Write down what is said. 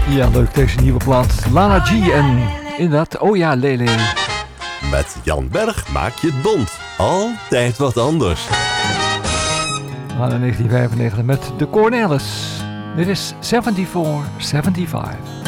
Ja, leuk deze nieuwe plaat. Lana G en inderdaad, oh ja, Lele. Met Jan Berg maak je het bont. Altijd wat anders. We gaan naar 1995 met de Cornelis. Dit is 74-75.